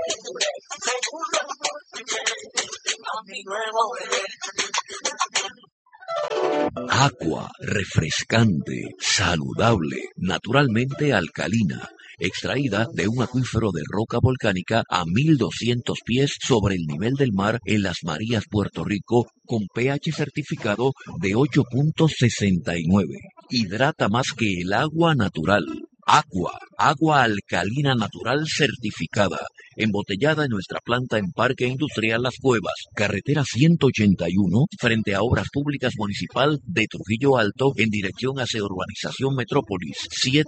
Agua refrescante, saludable, naturalmente alcalina, extraída de un acuífero de roca volcánica a 1200 pies sobre el nivel del mar en Las Marías, Puerto Rico, con pH certificado de 8.69. Hidrata más que el agua natural. Agua alcalina natural certificada, embotellada en nuestra planta en Parque Industrial Las Cuevas, carretera 181, frente a Obras Públicas Municipal de Trujillo Alto, en dirección hacia Urbanización Metrópolis,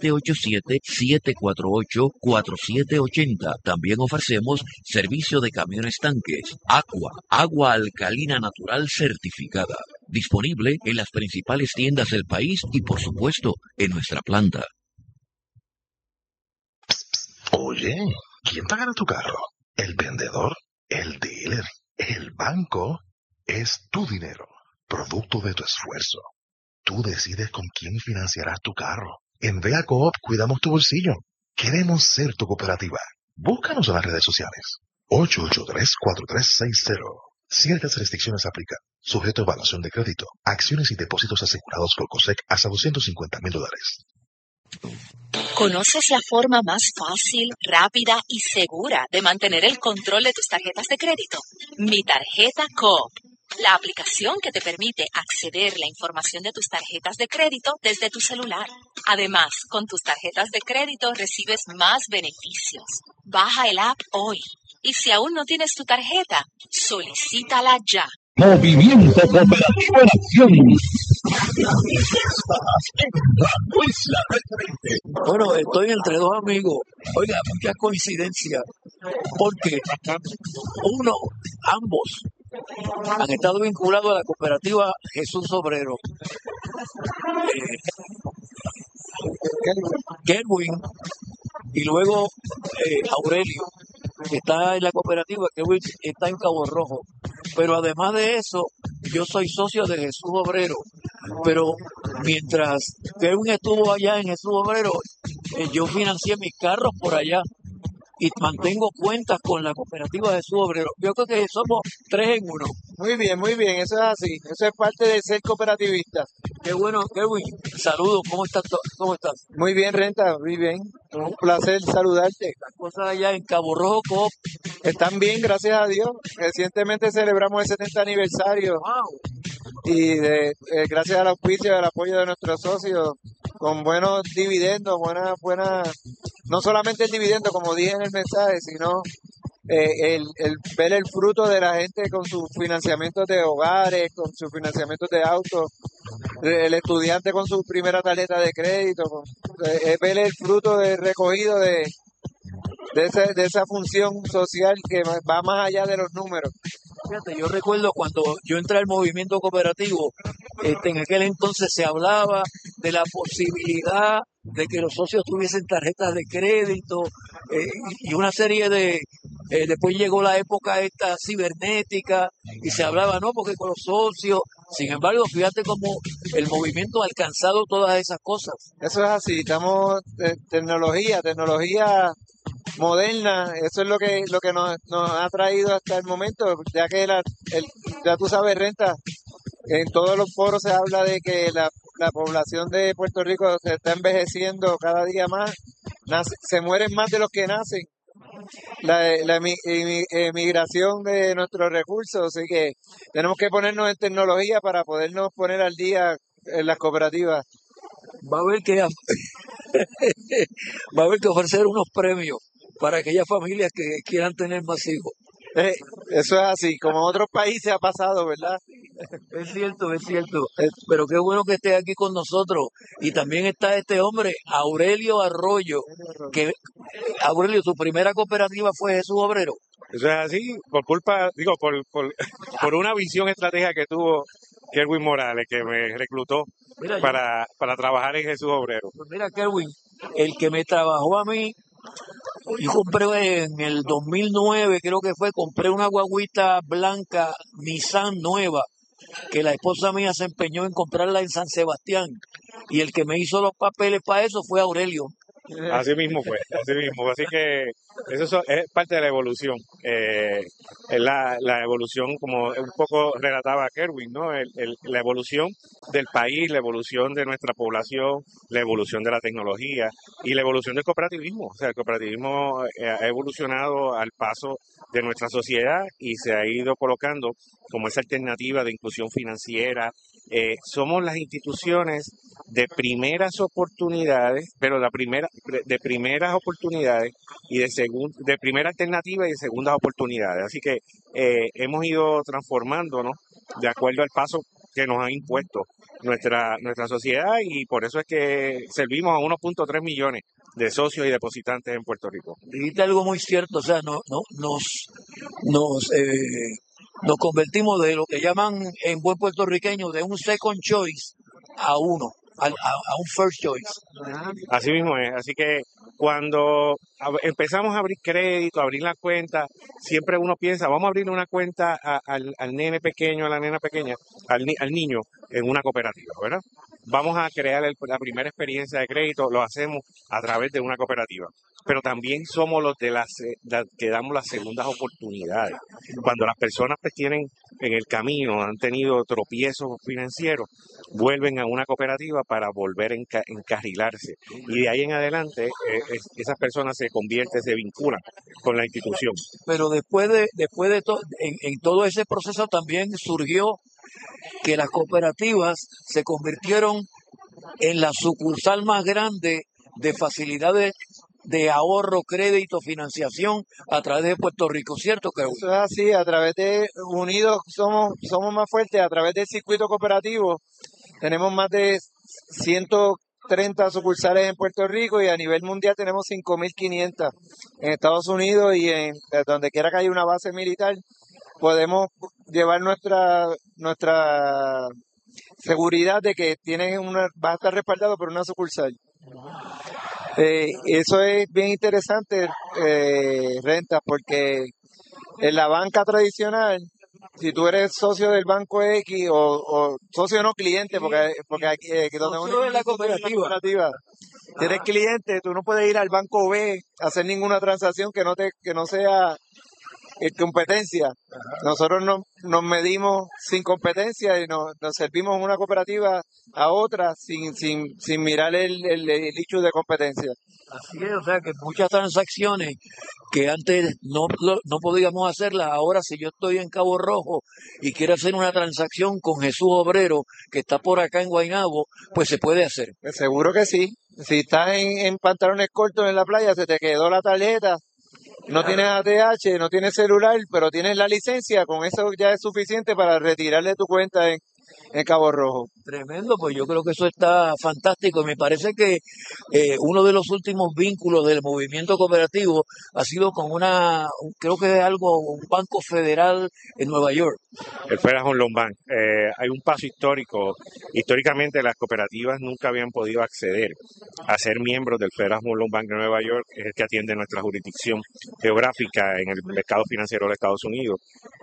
787-748-4780. También ofrecemos servicio de camiones tanques. Agua alcalina natural certificada, disponible en las principales tiendas del país y, por supuesto, en nuestra planta. Oye, ¿quién pagará tu carro? ¿El vendedor? ¿El dealer? ¿El banco? Es tu dinero, producto de tu esfuerzo. Tú decides con quién financiarás tu carro. En Vea Coop cuidamos tu bolsillo. Queremos ser tu cooperativa. Búscanos en las redes sociales. 883-4360. Ciertas restricciones aplican. Sujeto a evaluación de crédito. Acciones y depósitos asegurados por COSEC hasta $250,000. ¿Conoces la forma más fácil, rápida y segura de mantener el control de tus tarjetas de crédito? Mi Tarjeta Coop, la aplicación que te permite acceder a la información de tus tarjetas de crédito desde tu celular. Además, con tus tarjetas de crédito recibes más beneficios. Baja el app hoy. Y si aún no tienes tu tarjeta, solicítala ya. Movimiento Cooperativo en Acción. Bueno, estoy entre dos amigos. Oiga, mucha coincidencia, porque ambos han estado vinculados a la cooperativa Jesús Obrero. Kerwin y luego Aurelio, que está en la cooperativa, Kerwin está en Cabo Rojo. Pero además de eso, yo soy socio de Jesús Obrero. Pero mientras Kerwin estuvo allá en Jesús Obrero, yo financié mis carros por allá y mantengo cuentas con la cooperativa Jesús Obrero. Yo creo que somos 3 en 1. Muy bien, eso es así. Eso es parte de ser cooperativista. Qué bueno, Kerwin. Saludos, ¿cómo estás? ¿Cómo estás? Muy bien, Renta, muy bien. Un placer saludarte. Las cosas allá en Cabo Rojo Coop están bien, gracias a Dios. Recientemente celebramos el 70 aniversario. Wow. Y gracias al auspicio y al apoyo de nuestros socios, con buenos dividendos, no solamente el dividendo, como dije en el mensaje, sino el ver el fruto de la gente con sus financiamientos de hogares, con sus financiamientos de autos, el estudiante con su primera tarjeta de crédito, ver el fruto del recogido de esa función social que va más allá de los números. Fíjate, yo recuerdo cuando yo entré al movimiento cooperativo, en aquel entonces se hablaba de la posibilidad de que los socios tuviesen tarjetas de crédito y una serie de... después llegó la época esta cibernética y se hablaba, no, porque con los socios. Sin embargo, fíjate cómo el movimiento ha alcanzado todas esas cosas. Eso es así, estamos tecnología moderna, eso es lo que nos ha traído hasta el momento, ya que ya tú sabes, Renta, en todos los foros se habla de que la población de Puerto Rico se está envejeciendo cada día más, se mueren más de los que nacen. La emigración de nuestros recursos, así que tenemos que ponernos en tecnología para podernos poner al día en las cooperativas. Va a haber que ofrecer unos premios para aquellas familias que quieran tener más hijos. Eso es así, como en otros países ha pasado, ¿verdad? Es cierto. Pero qué bueno que esté aquí con nosotros. Y también está este hombre, Aurelio Arroyo, que Aurelio, tu primera cooperativa fue Jesús Obrero. Eso es así, por una visión estratégica que tuvo Kerwin Morales, que me reclutó para trabajar en Jesús Obrero. Pues mira, Kerwin, el que me trabajó a mí, yo compré en el 2009, creo que compré una guaguita blanca Nissan nueva, que la esposa mía se empeñó en comprarla en San Sebastián, y el que me hizo los papeles para eso fue Aurelio. Así mismo fue, así mismo. Así que es parte de la evolución. Es la evolución, como un poco relataba Kerwin, ¿no? La evolución del país, la evolución de nuestra población, la evolución de la tecnología y la evolución del cooperativismo. O sea, el cooperativismo ha evolucionado al paso de nuestra sociedad y se ha ido colocando como esa alternativa de inclusión financiera. Somos las instituciones de primeras oportunidades, pero de primeras oportunidades y de primera alternativa y de segundas oportunidades. Así que hemos ido transformándonos de acuerdo al paso que nos ha impuesto nuestra sociedad, y por eso es que servimos a 1.3 millones de socios y depositantes en Puerto Rico. Dijiste algo muy cierto, o sea, nos, nos convertimos de lo que llaman en buen puertorriqueño de un second choice a uno, a un first choice. Así mismo es, así que cuando empezamos a abrir crédito, a abrir la cuenta, siempre uno piensa, vamos a abrir una cuenta al nene pequeño, a la nena pequeña, al niño en una cooperativa, ¿verdad? Vamos a crear la primera experiencia de crédito, lo hacemos a través de una cooperativa. Pero también somos los que damos las segundas oportunidades. Cuando las personas pues tienen en el camino, han tenido tropiezos financieros, vuelven a una cooperativa para volver a encarrilarse. Y de ahí en adelante, esas personas se vinculan con la institución. Pero después de en todo ese proceso también surgió que las cooperativas se convirtieron en la sucursal más grande de facilidades de ahorro, crédito, financiación a través de Puerto Rico, ¿cierto? Eso es así, a través de Unidos somos más fuertes, a través del circuito cooperativo tenemos más de 130 sucursales en Puerto Rico, y a nivel mundial tenemos 5.500 en Estados Unidos, y en donde quiera que haya una base militar podemos llevar nuestra seguridad de que va a estar respaldado por una sucursal. Eso es bien interesante, Rentas, porque en la banca tradicional, si tú eres socio del banco X o socio no cliente, porque aquí, donde uno es la cooperativa, si eres cliente, tú no puedes ir al banco B a hacer ninguna transacción que no sea competencia. Nosotros nos medimos sin competencia y nos servimos una cooperativa a otra sin mirar el hecho de competencia. Así es, o sea que muchas transacciones que antes no podíamos hacerlas, ahora si yo estoy en Cabo Rojo y quiero hacer una transacción con Jesús Obrero, que está por acá en Guaynabo, pues se puede hacer. Pues seguro que sí. Si estás en pantalones cortos en la playa, se te quedó la tarjeta, no tienes ATH, no tienes celular, pero tienes la licencia, con eso ya es suficiente para retirarle tu cuenta en Cabo Rojo. Tremendo, pues yo creo que eso está fantástico. Y me parece que uno de los últimos vínculos del movimiento cooperativo ha sido con creo que es un banco federal en Nueva York. El Federal Home Loan Bank. Hay un paso histórico. Históricamente las cooperativas nunca habían podido acceder a ser miembros del Federal Home Loan Bank de Nueva York, es el que atiende nuestra jurisdicción geográfica en el mercado financiero de Estados Unidos.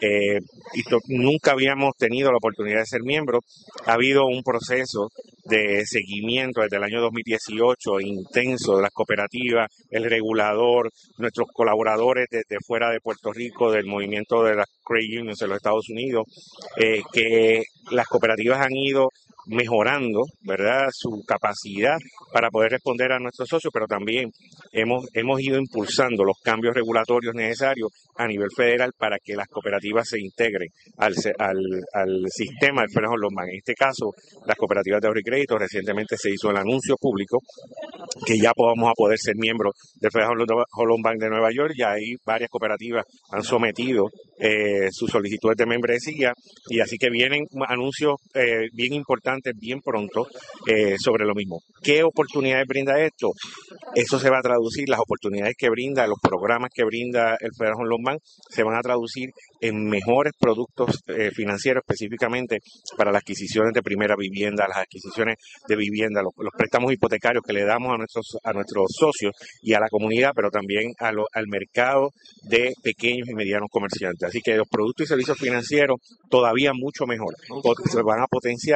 Nunca habíamos tenido la oportunidad de ser miembros. Ha habido un proceso de seguimiento desde el año 2018 intenso de las cooperativas, el regulador, nuestros colaboradores desde fuera de Puerto Rico, del movimiento de las credit unions en los Estados Unidos, que las cooperativas han ido mejorando, ¿verdad?, su capacidad para poder responder a nuestros socios, pero también hemos ido impulsando los cambios regulatorios necesarios a nivel federal para que las cooperativas se integren al sistema del Federal Home Loan Bank. En este caso, las cooperativas de ahorro y crédito, recientemente se hizo el anuncio público que ya vamos a poder ser miembros del Federal Home Loan Bank de Nueva York. Ya hay varias cooperativas han sometido sus solicitudes de membresía, y así que vienen anuncios bien importantes bien pronto sobre lo mismo. ¿Qué oportunidades brinda esto? Eso se va a traducir, las oportunidades que brinda, los programas que brinda el Federal Home Loan Bank se van a traducir en mejores productos financieros, específicamente para las adquisiciones de primera vivienda, las adquisiciones de vivienda, los préstamos hipotecarios que le damos a nuestros socios y a la comunidad, pero también al mercado de pequeños y medianos comerciantes. Así que los productos y servicios financieros todavía mucho mejor se van a potenciar a través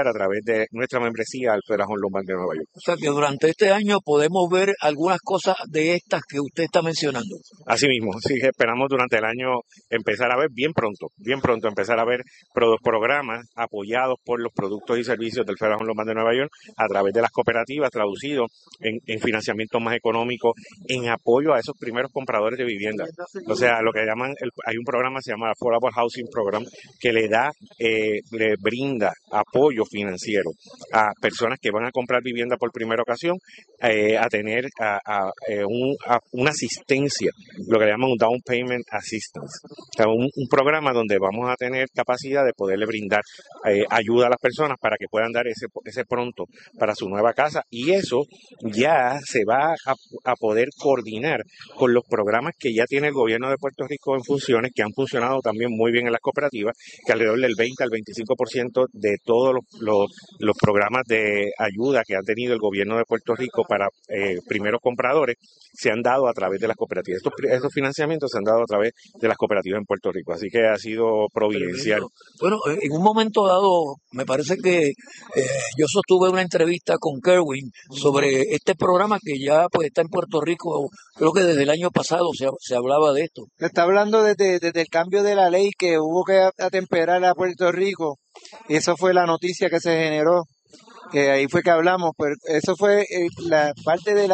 de nuestra membresía al Federal Home Loan Bank de Nueva York. O sea que durante este año podemos ver algunas cosas de estas que usted está mencionando. Así mismo, sí, esperamos durante el año empezar a ver bien pronto empezar a ver programas apoyados por los productos y servicios del Federal Home Loan Bank de Nueva York a través de las cooperativas, traducidos en financiamiento más económico, en apoyo a esos primeros compradores de vivienda. O sea, lo que llaman, hay un programa que se llama Affordable Housing Program que le brinda apoyo financiero a personas que van a comprar vivienda por primera ocasión, a tener una asistencia, lo que le llaman un Down Payment Assistance. O sea, un programa donde vamos a tener capacidad de poderle brindar ayuda a las personas para que puedan dar ese pronto para su nueva casa, y eso ya se va a poder coordinar con los programas que ya tiene el gobierno de Puerto Rico en funciones, que han funcionado también muy bien en las cooperativas, que alrededor del 20 al 25% de todos los programas de ayuda que ha tenido el gobierno de Puerto Rico para primeros compradores se han dado a través de las cooperativas. Estos financiamientos se han dado a través de las cooperativas en Puerto Rico, así que ha sido providencial. Bueno, en un momento dado, me parece que yo sostuve una entrevista con Kerwin sobre este programa que ya pues está en Puerto Rico. Creo que desde el año pasado se hablaba de esto. Se está hablando desde el cambio de la ley que hubo que atemperar a Puerto Rico, y eso fue la noticia que se generó, que ahí fue que hablamos, pero eso fue la parte del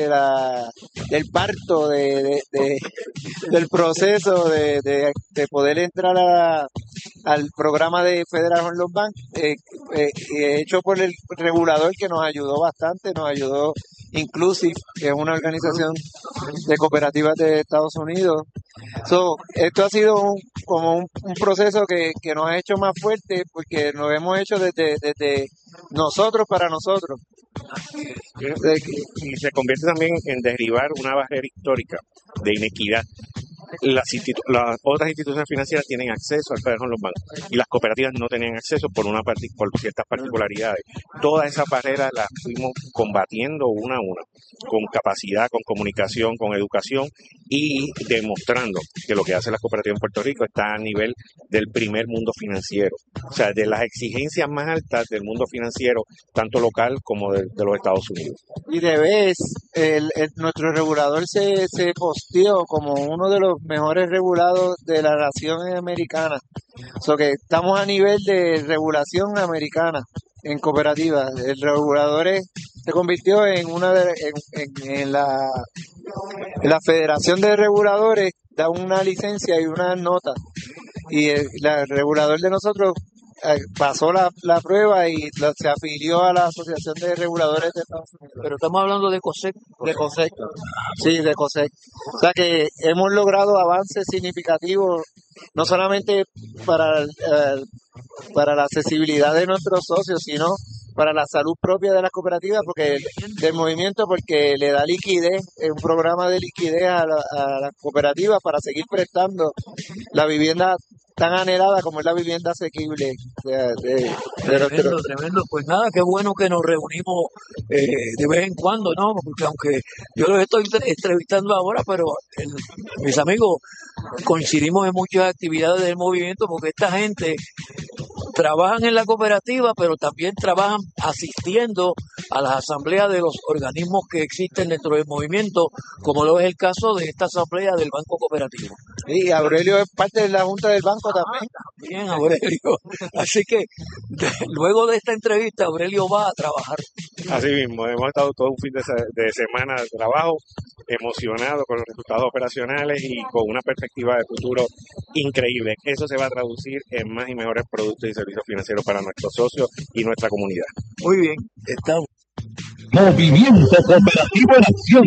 parto del proceso de poder entrar al programa de Federal Home Loan Bank, hecho por el regulador que nos ayudó bastante, nos ayudó Inclusive, que es una organización de cooperativas de Estados Unidos. Esto ha sido como un proceso que nos ha hecho más fuerte, porque lo hemos hecho desde nosotros para nosotros. Y se convierte también en derribar una barrera histórica de inequidad. Las otras instituciones financieras tienen acceso al Federal Home Loan Bank y las cooperativas no tenían acceso por ciertas particularidades. Todas esas barreras las fuimos combatiendo una a una, con capacidad, con comunicación, con educación, y demostrando que lo que hacen las cooperativas en Puerto Rico está a nivel del primer mundo financiero, o sea, de las exigencias más altas del mundo financiero, tanto local como de los Estados Unidos. Y de vez, nuestro regulador se posteó como uno de los mejores regulados de la nación americana. Que estamos a nivel de regulación americana en cooperativas. El regulador se convirtió en la Federación de Reguladores, da una licencia y una nota, y el regulador de nosotros pasó la prueba y se afilió a la Asociación de Reguladores de Estados Unidos. Pero estamos hablando de COSEC. De COSEC. Sí, de COSEC. O sea que hemos logrado avances significativos, no solamente para la accesibilidad de nuestros socios, sino para la salud propia de las cooperativas, del movimiento, porque le da liquidez, es un programa de liquidez a las cooperativas para seguir prestando la vivienda tan anhelada como es la vivienda asequible. Tremendo. Pues nada, qué bueno que nos reunimos de vez en cuando, ¿no? Porque aunque yo los estoy entrevistando ahora, pero mis amigos, coincidimos en muchas actividades del movimiento, porque esta gente trabajan en la cooperativa, pero también trabajan asistiendo a las asambleas de los organismos que existen dentro del movimiento, como lo es el caso de esta asamblea del Banco Cooperativo. Y Aurelio es parte de la Junta del Banco también. Bien, Aurelio. Así que luego de esta entrevista, Aurelio va a trabajar. Así mismo, hemos estado todo un fin de semana de trabajo, emocionado con los resultados operacionales y con una perspectiva de futuro increíble. Eso se va a traducir en más y mejores productos y servicios financieros para nuestros socios y nuestra comunidad. Muy bien, estamos. Movimiento Cooperativo en Acción.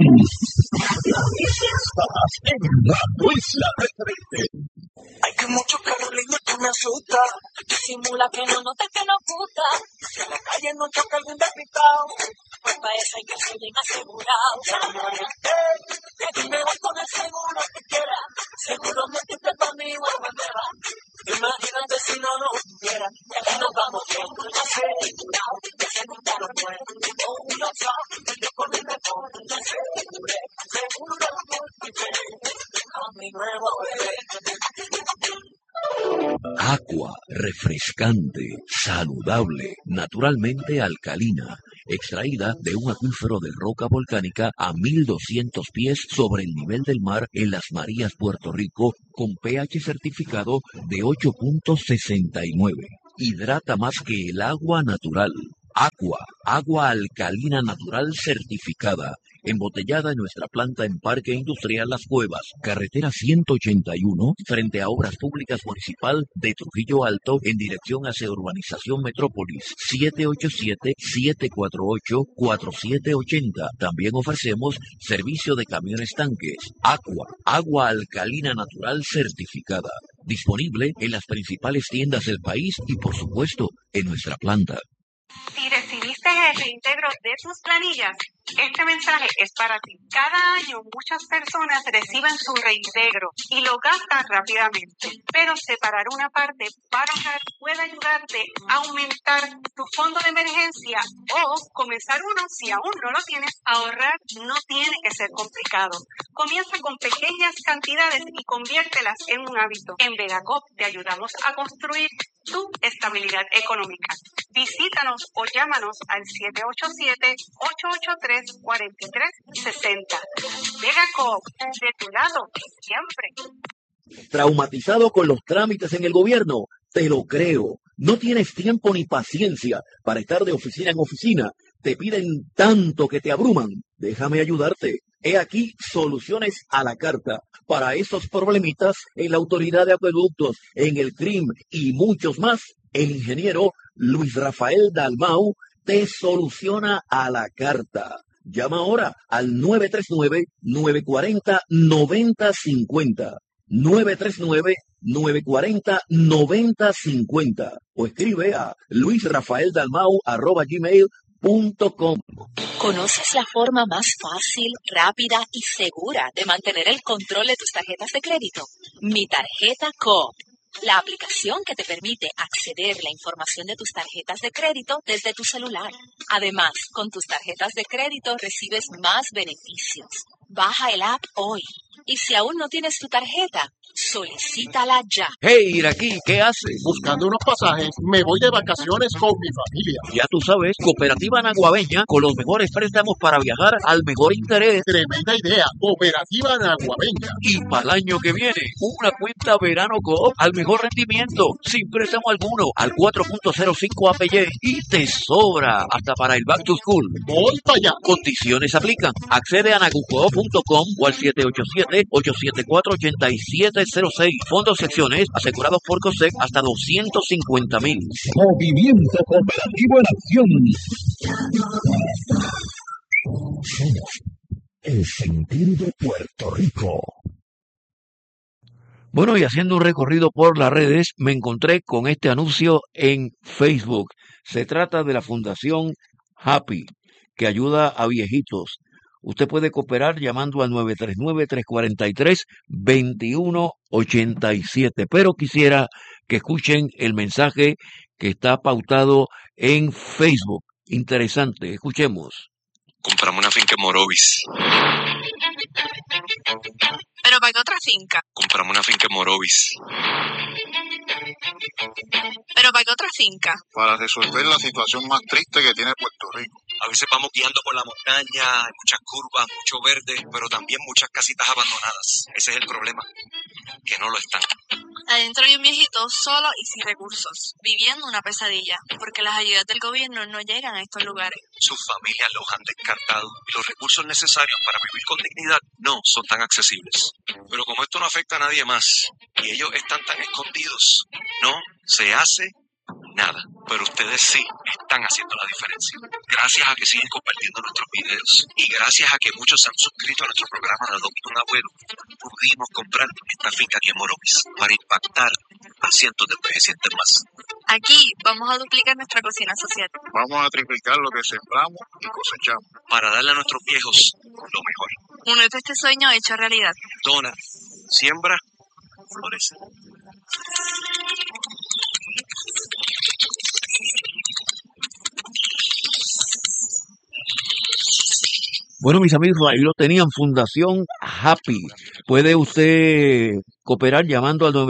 En la isla de Hay que mucho Carolina que me asusta. Disimula que no notas que nos gusta. Si en la calle no choca algún despistado, pues para eso hay que ser bien asegurado. Que tú me vas con el seguro que quieras. Seguro metiste para mí o nueva. Imagínate si no nos hubiera. Y aquí nos vamos bien. Asegurado, que se juntaron nuevos. Uno solo, yo con el mejor. Seguro, a mi nuevo bebé. Aqua, refrescante, saludable, naturalmente alcalina, extraída de un acuífero de roca volcánica a 1200 pies sobre el nivel del mar en Las Marías, Puerto Rico, con pH certificado de 8.69. Hidrata más que el agua natural. Aqua, agua alcalina natural certificada, embotellada en nuestra planta en Parque Industrial Las Cuevas, carretera 181, frente a Obras Públicas Municipal de Trujillo Alto, en dirección hacia Urbanización Metrópolis, 787-748-4780. También ofrecemos servicio de camiones tanques. Aqua, agua alcalina natural certificada, disponible en las principales tiendas del país y, por supuesto, en nuestra planta. Si recibiste el reintegro de tus planillas, este mensaje es para ti. Cada año muchas personas reciben su reintegro y lo gastan rápidamente, pero separar una parte para ahorrar puede ayudarte a aumentar tu fondo de emergencia o comenzar uno si aún no lo tienes. Ahorrar no tiene que ser complicado. Comienza con pequeñas cantidades y conviértelas en un hábito. En Vegacop te ayudamos a construir tu estabilidad económica. Visítanos o llámanos al 787-883-4360. Vegacop, de tu lado, siempre. ¿Traumatizado con los trámites en el gobierno? Te lo creo. No tienes tiempo ni paciencia para estar de oficina en oficina. Te piden tanto que te abruman. Déjame ayudarte. He aquí soluciones a la carta para esos problemitas en la Autoridad de Acueductos, en el CRIM y muchos más. El ingeniero Luis Rafael Dalmau te soluciona a la carta. Llama ahora al 939-940-9050. 939-940-9050 o escribe a luisrafaeldalmau@gmail.com. ¿Conoces la forma más fácil, rápida y segura de mantener el control de tus tarjetas de crédito? Mi Tarjeta Coop, la aplicación que te permite acceder a la información de tus tarjetas de crédito desde tu celular. Además, con tus tarjetas de crédito recibes más beneficios. Baja el app hoy. Y si aún no tienes tu tarjeta, solicítala ya. Hey, Iraquí, ¿qué haces? Buscando unos pasajes, me voy de vacaciones con mi familia. Ya tú sabes, Cooperativa Naguabeña, con los mejores préstamos para viajar al mejor interés. Tremenda idea, Cooperativa Naguabeña. Y para el año que viene, una cuenta Verano Coop al mejor rendimiento, sin préstamo alguno, al 4.05 APY y te sobra hasta para el Back to School. Voy para allá. Condiciones aplican. Accede a nagucoop.com o al 787-874-8706. Fondos secciones asegurados por COSEC hasta 250,000. Movimiento Cooperativo en Acción. Somos el sentir de Puerto Rico. Bueno, y haciendo un recorrido por las redes, me encontré con este anuncio en Facebook. Se trata de la Fundación Happy, que ayuda a viejitos. Usted puede cooperar llamando al 939-343-2187. Pero quisiera que escuchen el mensaje que está pautado en Facebook. Interesante, escuchemos. Compramos una finca en Morovis. ¿Pero para qué otra finca? Compramos una finca en Morovis. ¿Pero para qué otra finca? Para resolver la situación más triste que tiene Puerto Rico. A veces vamos guiando por la montaña, hay muchas curvas, mucho verde, pero también muchas casitas abandonadas. Ese es el problema, que no lo están. Adentro hay un viejito solo y sin recursos, viviendo una pesadilla, porque las ayudas del gobierno no llegan a estos lugares. Sus familias los han descartado y los recursos necesarios para vivir con dignidad no son tan accesibles. Pero como esto no afecta a nadie más y ellos están tan escondidos, no se hace nada. Pero ustedes sí están haciendo la diferencia. Gracias a que siguen compartiendo nuestros videos y gracias a que muchos se han suscrito a nuestro programa de Adopta un Abuelo, pudimos comprar esta finca aquí en Morovis para impactar a cientos de envejecientes más. Aquí vamos a duplicar nuestra cocina social. Vamos a triplicar lo que sembramos y cosechamos. Para darle a nuestros viejos lo mejor. Únete a este sueño hecho realidad. Dona, siembra, florece. Bueno, mis amigos, ahí lo tenían, Fundación Happy. Puede usted cooperar llamando al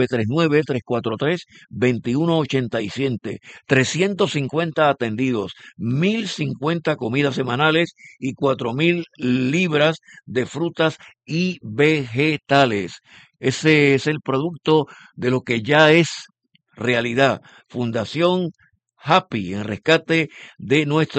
939-343-2187. 350 atendidos, 1.050 comidas semanales y 4.000 libras de frutas y vegetales. Ese es el producto de lo que ya es realidad. Fundación Happy en rescate de nuestro